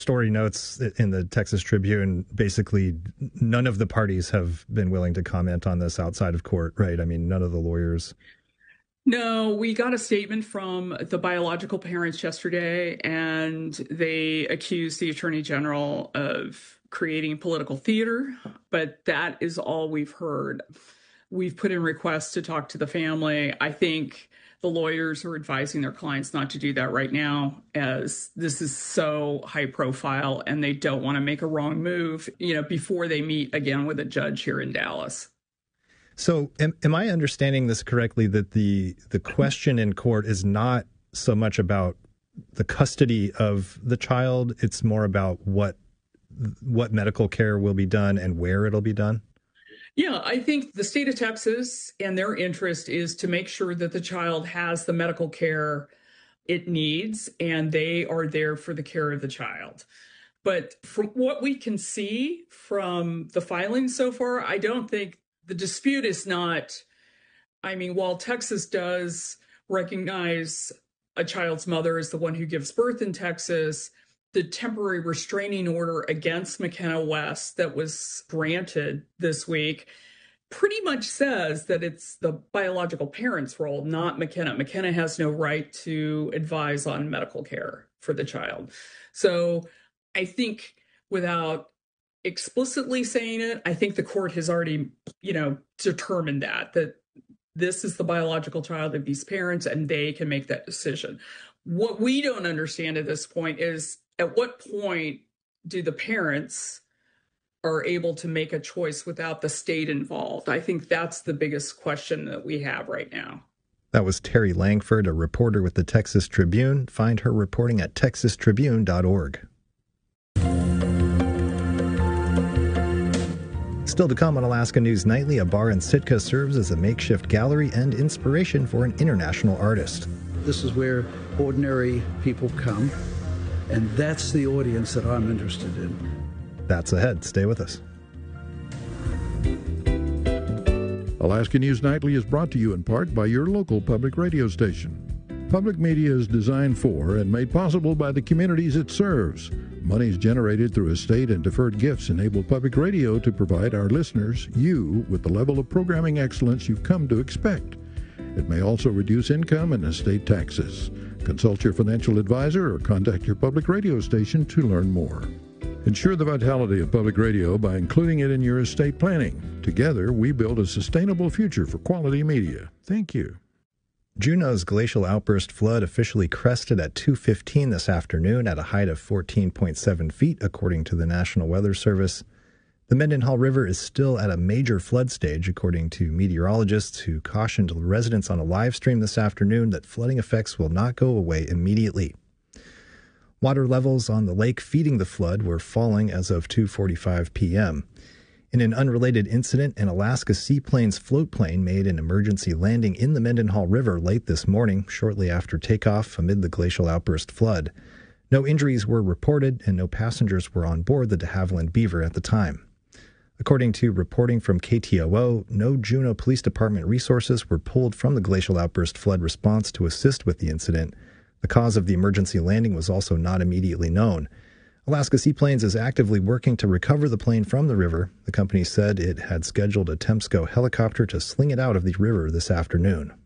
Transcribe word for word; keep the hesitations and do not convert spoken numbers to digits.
story notes in the Texas Tribune, basically none of the parties have been willing to comment on this outside of court, right? I mean, none of the lawyers. No, we got a statement from the biological parents yesterday, and they accused the Attorney General of creating political theater, but that is all we've heard. We've put in requests to talk to the family. I think the lawyers are advising their clients not to do that right now, as this is so high profile and they don't want to make a wrong move, you know, before they meet again with a judge here in Dallas. So am, am I understanding this correctly, that the the question in court is not so much about the custody of the child, it's more about what what medical care will be done and where it'll be done? Yeah, I think the state of Texas and their interest is to make sure that the child has the medical care it needs, and they are there for the care of the child. But from what we can see from the filings so far, I don't think the dispute is not, I mean, while Texas does recognize a child's mother as the one who gives birth in Texas, the temporary restraining order against McKenna West that was granted this week pretty much says that it's the biological parent's role, not McKenna. McKenna has no right to advise on medical care for the child. So I think without explicitly saying it, I think the court has already, you know, determined that, that this is the biological child of these parents and they can make that decision. What we don't understand at this point is, at what point do the parents are able to make a choice without the state involved? I think that's the biggest question that we have right now. That was Terry Langford, a reporter with the Texas Tribune. Find her reporting at texas tribune dot org. Still to come on Alaska News Nightly, a bar in Sitka serves as a makeshift gallery and inspiration for an international artist. This is where ordinary people come, and that's the audience that I'm interested in. That's ahead. Stay with us. Alaska News Nightly is brought to you in part by your local public radio station. Public media is designed for and made possible by the communities it serves. Monies generated through estate and deferred gifts enable public radio to provide our listeners, you, with the level of programming excellence you've come to expect. It may also reduce income and estate taxes. Consult your financial advisor or contact your public radio station to learn more. Ensure the vitality of public radio by including it in your estate planning. Together, we build a sustainable future for quality media. Thank you. Juneau's glacial outburst flood officially crested at two fifteen this afternoon at a height of fourteen point seven feet, according to the National Weather Service. The Mendenhall River is still at a major flood stage, according to meteorologists who cautioned residents on a live stream this afternoon that flooding effects will not go away immediately. Water levels on the lake feeding the flood were falling as of two forty-five p.m. In an unrelated incident, an Alaska Seaplanes float plane made an emergency landing in the Mendenhall River late this morning, shortly after takeoff amid the glacial outburst flood. No injuries were reported, and no passengers were on board the de Havilland Beaver at the time. According to reporting from K T O O, no Juneau Police Department resources were pulled from the glacial outburst flood response to assist with the incident. The cause of the emergency landing was also not immediately known. Alaska Seaplanes is actively working to recover the plane from the river. The company said it had scheduled a Temsco helicopter to sling it out of the river this afternoon.